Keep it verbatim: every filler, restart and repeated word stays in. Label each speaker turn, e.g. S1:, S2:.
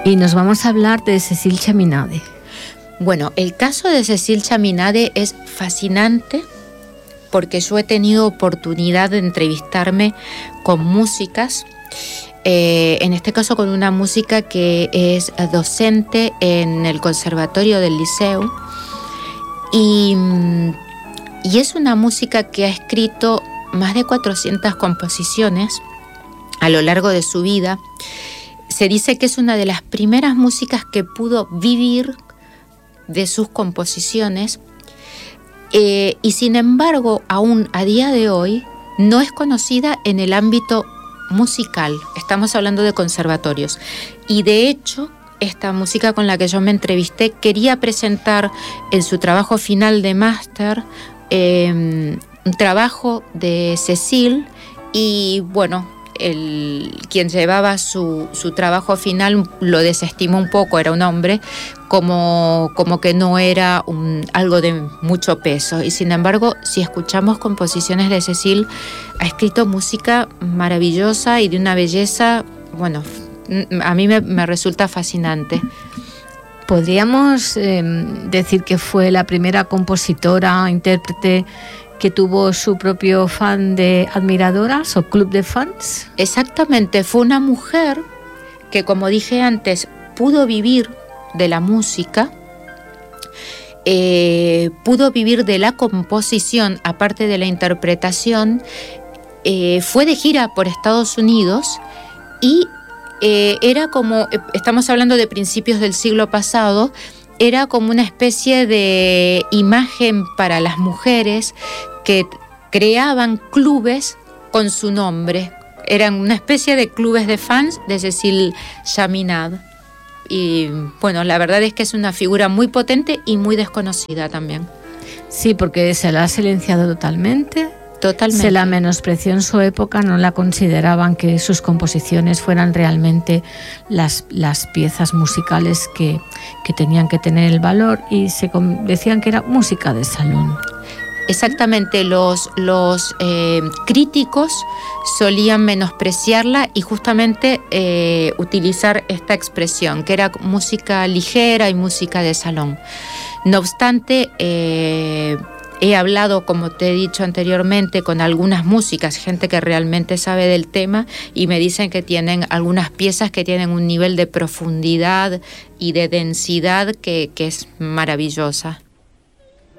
S1: Y nos vamos a hablar de Cécile Chaminade.
S2: Bueno, el caso de Cécile Chaminade es fascinante porque yo he tenido oportunidad de entrevistarme con músicas, eh, en este caso con una música que es docente en el Conservatorio del Liceu, y, y es una música que ha escrito más de cuatrocientas composiciones a lo largo de su vida. Se dice que es una de las primeras músicas que pudo vivir de sus composiciones, eh, y sin embargo aún a día de hoy no es conocida en el ámbito musical. Estamos hablando de conservatorios, y de hecho esta música con la que yo me entrevisté quería presentar en su trabajo final de máster eh, un trabajo de Cécile, y bueno, el, quien llevaba su, su trabajo final lo desestimó un poco, era un hombre, como, como que no era un, algo de mucho peso. Y sin embargo, si escuchamos composiciones de Cécile, ha escrito música maravillosa y de una belleza, bueno, a mí me, me resulta fascinante.
S1: ¿Podríamos eh, decir que fue la primera compositora, intérprete que tuvo su propio fan de admiradoras o club de fans?
S2: Exactamente, fue una mujer que, como dije antes, pudo vivir de la música, eh, pudo vivir de la composición, aparte de la interpretación, eh, fue de gira por Estados Unidos y eh, era como, estamos hablando de principios del siglo pasado, era como una especie de imagen para las mujeres que creaban clubes con su nombre. Eran una especie de clubes de fans de Cécile Chaminade. Y bueno, la verdad es que es una figura muy potente y muy desconocida también.
S1: Sí, porque se la ha silenciado totalmente.
S2: Totalmente.
S1: Se la menospreció en su época, no la consideraban que sus composiciones fueran realmente las, las piezas musicales que, que tenían que tener el valor, y se decían que era música de salón.
S2: Exactamente, los, los eh, críticos solían menospreciarla y justamente eh, utilizar esta expresión, que era música ligera y música de salón. No obstante, eh, he hablado, como te he dicho anteriormente, con algunas músicas, gente que realmente sabe del tema, y me dicen que tienen algunas piezas que tienen un nivel de profundidad y de densidad que, que es maravillosa.